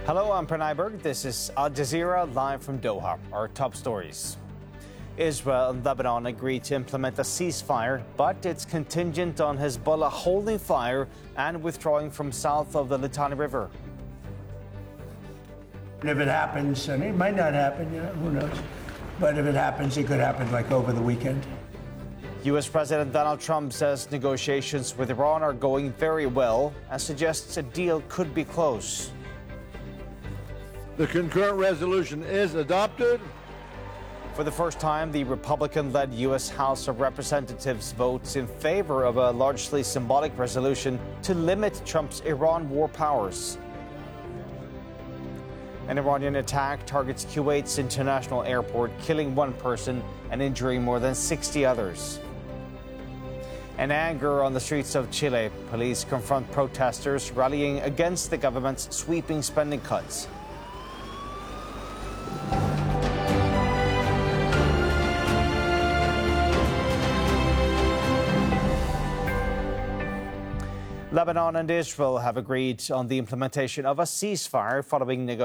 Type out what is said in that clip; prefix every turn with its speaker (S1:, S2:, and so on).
S1: Hello, I'm Pranay Berg. This is Al Jazeera live from Doha. Our top stories. Israel and Lebanon agreed to implement a ceasefire, but it's contingent on Hezbollah holding fire and withdrawing from south of the Litani River.
S2: If it happens, I mean, it might not happen, who knows? But if it happens, it could happen like over the weekend.
S1: U.S. President Donald Trump says negotiations with Iran are going very well and suggests a deal could be close.
S3: The concurrent resolution is adopted.
S1: For the first time, the Republican-led U.S. House of Representatives votes in favor of a largely symbolic resolution to limit Trump's Iran war powers. An Iranian attack targets Kuwait's international airport, killing one person and injuring more than 60 others. And anger on the streets of Chile. Police confront protesters rallying against the government's sweeping spending cuts. Lebanon and Israel have agreed on the implementation of a ceasefire following negotiations.